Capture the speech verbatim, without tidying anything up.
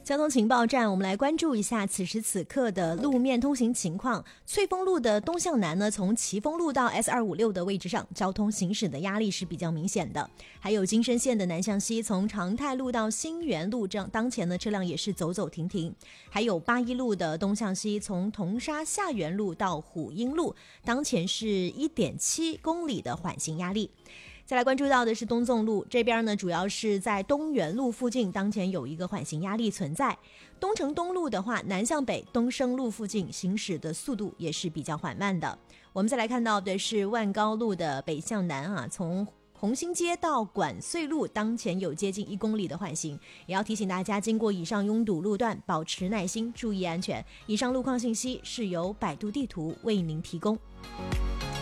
交通情报站，我们来关注一下此时此刻的路面通行情况。翠峰路的东向南呢，从旗峰路到 S 二五六 的位置上，交通行驶的压力是比较明显的。还有金深线的南向西，从长泰路到新园路，这样当前呢车辆也是走走停停。还有八一路的东向西，从铜沙下园路到虎鹰路，当前是 一点七公里的缓行压力。再来关注到的是东纵路这边呢，主要是在东园路附近，当前有一个缓行压力存在。东城东路的话，南向北东升路附近行驶的速度也是比较缓慢的。我们再来看到的是万高路的北向南啊，从红星街到管穗路，当前有接近一公里的缓行，也要提醒大家，经过以上拥堵路段，保持耐心，注意安全。以上路况信息是由百度地图为您提供。